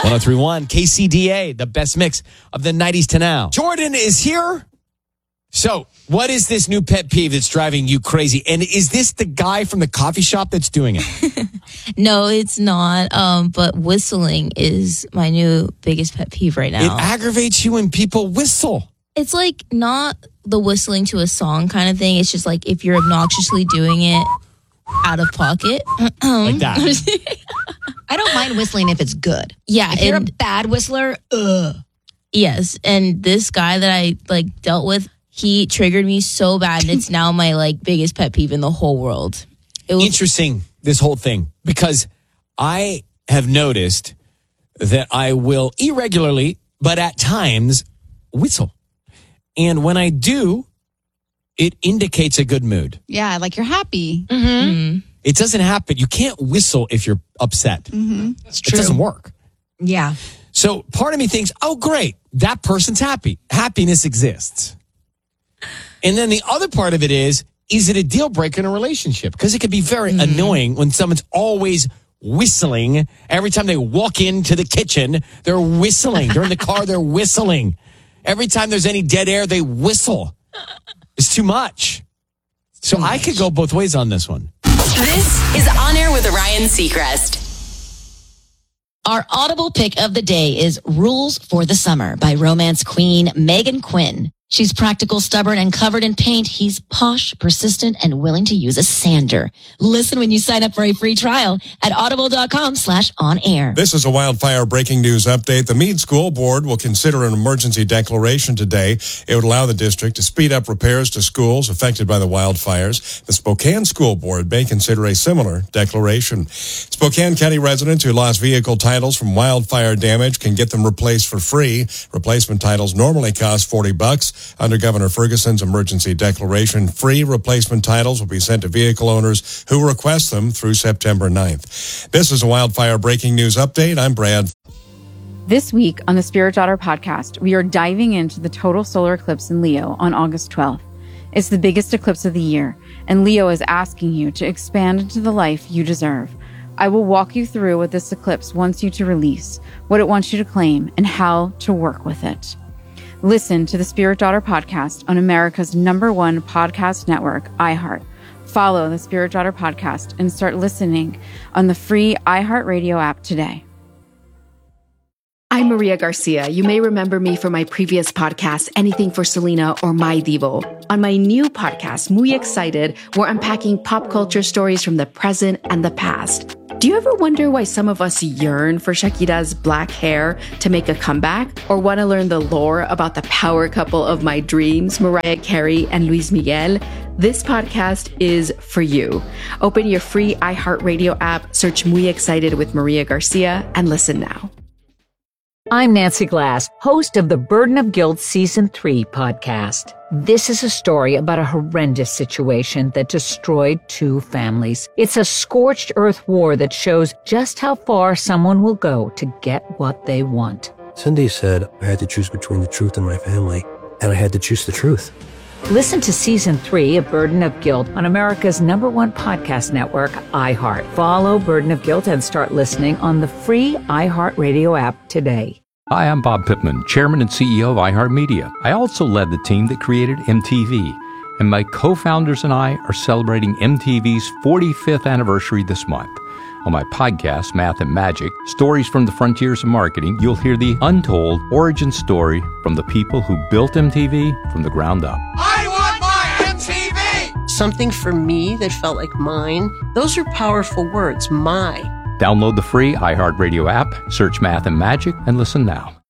103.1 KCDA, the best mix of the 90s to now. Jordan is here. So, what is this new pet peeve that's driving you crazy? And is this the guy from the coffee shop that's doing it? No, it's not. But whistling is my new biggest pet peeve right now. It aggravates you when people whistle. It's like not the whistling to a song kind of thing. It's just like if you're obnoxiously doing it out of pocket. Like that. I don't mind whistling if it's good. Yeah. If you're a bad whistler, Yes. And this guy that I dealt with, he triggered me so bad, and it's now my biggest pet peeve in the whole world. It was interesting, this whole thing, because I have noticed that I will irregularly, but at times, whistle. And when I do, it indicates a good mood. Yeah, like you're happy. Mm-hmm. It doesn't happen. You can't whistle if you're upset. Mm-hmm. it's true. It doesn't work. Yeah. So part of me thinks, oh, great, that person's happy. Happiness exists. And then the other part of it is it a deal breaker in a relationship? Because it can be very annoying when someone's always whistling. Every time they walk into the kitchen, they're whistling. They're in the car, they're whistling. Every time there's any dead air, they whistle. It's too much. So I could go both ways on this one. This is On Air with Ryan Seacrest. Our Audible pick of the day is Rules for the Summer by romance queen Megan Quinn. She's practical, stubborn, and covered in paint. He's posh, persistent, and willing to use a sander. Listen when you sign up for a free trial at audible.com/onair. This is a wildfire breaking news update. The Meade School Board will consider an emergency declaration today. It would allow the district to speed up repairs to schools affected by the wildfires. The Spokane School Board may consider a similar declaration. Spokane County residents who lost vehicle titles from wildfire damage can get them replaced for free. Replacement titles normally cost $40. Under Governor Ferguson's emergency declaration, free replacement titles will be sent to vehicle owners who request them through September 9th. This is a wildfire breaking news update. I'm Brad. This week on the Spirit Daughter podcast, we are diving into the total solar eclipse in Leo on August 12th. It's the biggest eclipse of the year, and Leo is asking you to expand into the life you deserve. I will walk you through what this eclipse wants you to release, what it wants you to claim, and how to work with it. Listen to the Spirit Daughter podcast on America's #1 podcast network, iHeart. Follow the Spirit Daughter podcast and start listening on the free iHeartRadio app today. I'm Maria Garcia. You may remember me from my previous podcast, Anything for Selena or My Divo. On my new podcast, Muy Excited, we're unpacking pop culture stories from the present and the past. Do you ever wonder why some of us yearn for Shakira's black hair to make a comeback? Or want to learn the lore about the power couple of my dreams, Mariah Carey and Luis Miguel? This podcast is for you. Open your free iHeartRadio app, search Muy Excited with Maria Garcia, and listen now. I'm Nancy Glass, host of the Burden of Guilt Season 3 podcast. This is a story about a horrendous situation that destroyed 2 families. It's a scorched earth war that shows just how far someone will go to get what they want. Cindy said I had to choose between the truth and my family, and I had to choose the truth. Listen to Season 3 of Burden of Guilt on America's #1 podcast network, iHeart. Follow Burden of Guilt and start listening on the free iHeartRadio app today. Hi, I'm Bob Pittman, Chairman and CEO of iHeartMedia. I also led the team that created MTV, and my co-founders and I are celebrating MTV's 45th anniversary this month. On my podcast, Math and Magic, Stories from the Frontiers of Marketing, you'll hear the untold origin story from the people who built MTV from the ground up. I want my MTV! Something for me that felt like mine. Those are powerful words, my. Download the free iHeartRadio app, search Math and Magic, and listen now.